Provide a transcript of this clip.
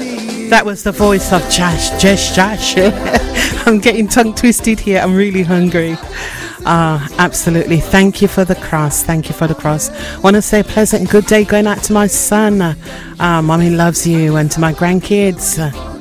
That was the voice of Josh. I'm getting tongue twisted here. I'm really hungry. Absolutely. Thank you for the cross. Thank you for the cross. I want to say a pleasant good day going out to my son. Mommy loves you. And to my grandkids.